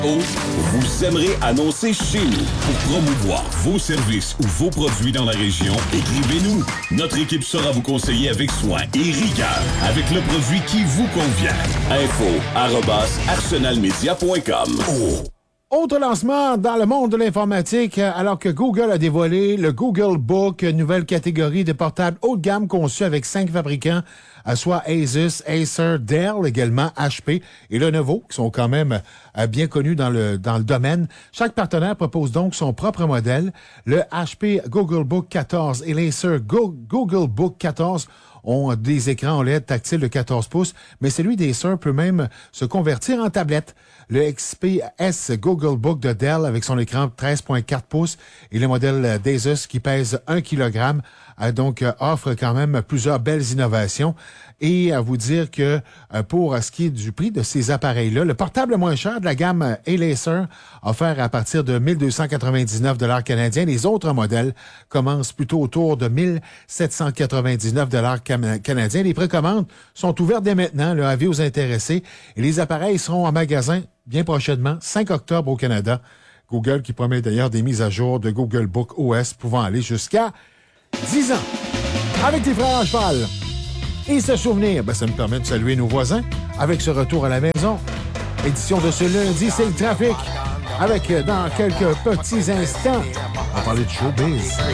Vous aimerez annoncer chez nous. Pour promouvoir vos services ou vos produits dans la région, écrivez-nous. Notre équipe saura vous conseiller avec soin et rigueur avec le produit qui vous convient. info@arsenalmedia.com. Autre lancement dans le monde de l'informatique, alors que Google a dévoilé le Google Book, une nouvelle catégorie de portables haut de gamme conçus avec 5 fabricants, soit Asus, Acer, Dell, également HP et Lenovo, qui sont quand même bien connus dans le domaine. Chaque partenaire propose donc son propre modèle. Le HP Google Book 14 et l'Acer Google Book 14 ont des écrans OLED tactiles de 14 pouces, mais celui d'Acer peut même se convertir en tablette. Le XPS Google Book de Dell avec son écran 13.4 pouces et le modèle d'Asus qui pèse 1 kg donc offre quand même plusieurs belles innovations. Et à vous dire que pour ce qui est du prix de ces appareils-là, le portable le moins cher de la gamme Acer, offert à partir de 1299 $ canadiens. Les autres modèles commencent plutôt autour de 1799 $ canadiens. Les précommandes sont ouvertes dès maintenant, avis aux intéressés. Et les appareils seront en magasin bien prochainement, 5 octobre au Canada. Google qui promet d'ailleurs des mises à jour de Google Book OS pouvant aller jusqu'à 10 ans. Avec les frères Cheval. Et ce souvenir, ça me permet de saluer nos voisins avec ce retour à la maison. Édition de ce lundi, c'est le trafic. Avec, dans quelques petits instants, on va parler de showbiz.